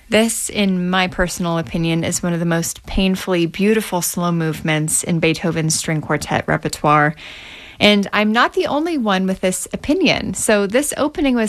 This, in my personal opinion, is one of the most painfully beautiful slow movements in Beethoven's string quartet repertoire. And I'm not the only one with this opinion. So this opening was